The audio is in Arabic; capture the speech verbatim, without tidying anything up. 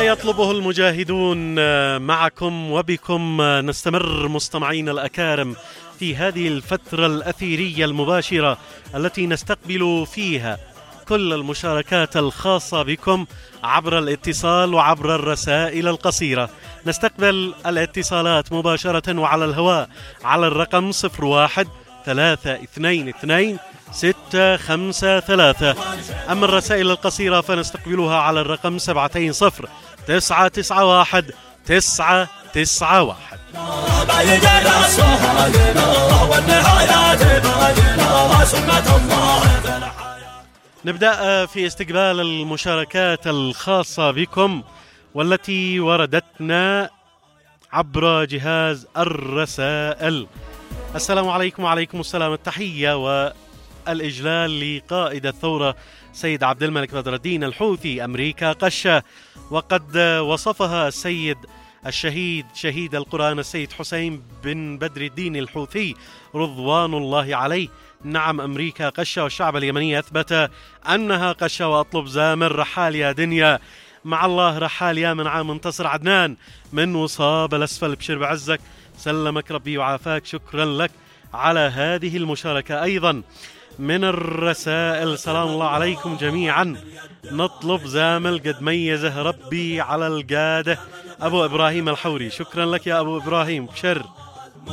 يطلبه المجاهدون معكم وبكم. نستمر مستمعين الأكارم في هذه الفترة الأثيرية المباشرة التي نستقبل فيها كل المشاركات الخاصة بكم عبر الاتصال وعبر الرسائل القصيرة. نستقبل الاتصالات مباشرة وعلى الهواء على الرقم صفر واحد ثلاثة اثنين اثنين ستة خمسة ثلاثة. أما الرسائل القصيرة فنستقبلها على الرقم سبعتين صفر تسعة تسعة واحد تسعة تسعة واحد. نبدأ في استقبال المشاركات الخاصة بكم والتي وردتنا عبر جهاز الرسائل. السلام عليكم. وعليكم السلام. التحية والإجلال لقائد الثورة سيد عبد الملك بدر الدين الحوثي أمريكا قشة، وقد وصفها السيد الشهيد شهيد القرآن السيد حسين بن بدر الدين الحوثي رضوان الله عليه. نعم أمريكا قشة، والشعب اليمني أثبت أنها قشة. وأطلب زامر رحال يا دنيا مع الله رحال يا من عام منتصر عدنان من وصاب الأسفل. بشر بعزك، سلمك ربي وعافاك. شكرا لك على هذه المشاركة. أيضا من الرسائل سلام الله عليكم جميعا، نطلب زامل قد ميزه ربي على القادة أبو إبراهيم الحوري. شكرا لك يا أبو إبراهيم. بشر